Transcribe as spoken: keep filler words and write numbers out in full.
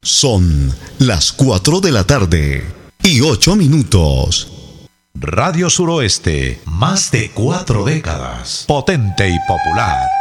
Son las cuatro de la tarde y ocho minutos. Radio Suroeste, más de cuatro décadas, potente y popular.